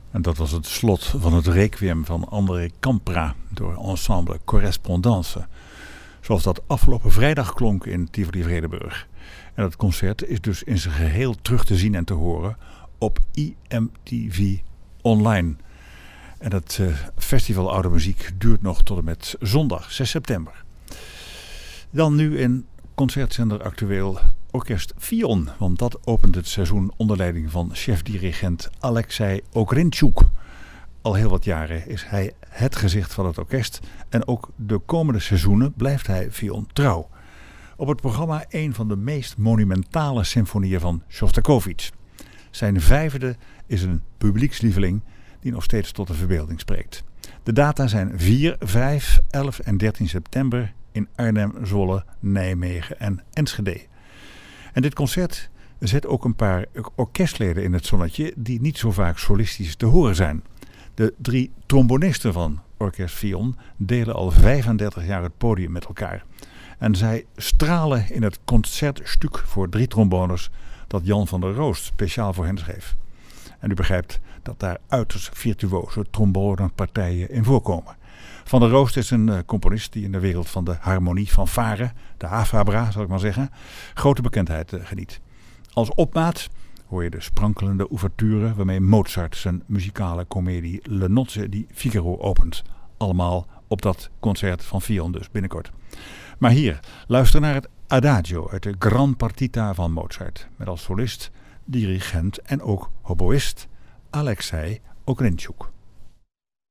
En dat was het slot van het requiem van André Campra door ensemble Correspondance. Zoals dat afgelopen vrijdag klonk in Tivoli-Vredenburg. En dat concert is dus in zijn geheel terug te zien en te horen op IMTV Online. En het festival Oude Muziek duurt nog tot en met zondag 6 september. Dan nu in concertzender actueel Orkest Fion. Want dat opent het seizoen onder leiding van chef-dirigent Alexei Ogrinchuk. Al heel wat jaren is hij het gezicht van het orkest. En ook de komende seizoenen blijft hij Fion trouw. Op het programma een van de meest monumentale symfonieën van Sjostakovich. Zijn vijfde is een publiekslieveling die nog steeds tot de verbeelding spreekt. De data zijn 4, 5, 11 en 13 september in Arnhem, Zwolle, Nijmegen en Enschede. En dit concert zet ook een paar orkestleden in het zonnetje die niet zo vaak solistisch te horen zijn. De 3 trombonisten van Orkest Fion delen al 35 jaar het podium met elkaar. En zij stralen in het concertstuk voor 3 trombones dat Jan van der Roost speciaal voor hen schreef. En u begrijpt dat daar uiterst virtuoze trombonepartijen in voorkomen. Van der Roost is een componist die in de wereld van de harmonie van fanfare, de Havabra zal ik maar zeggen, grote bekendheid geniet. Als opmaat hoor je de sprankelende ouverture waarmee Mozart zijn muzikale komedie Le Nozze di Figaro opent. Allemaal op dat concert van Fion dus binnenkort. Maar hier, luister naar het Adagio uit de Gran Partita van Mozart. Met als solist, dirigent en ook hoboïst Alexei Ogrinchuk.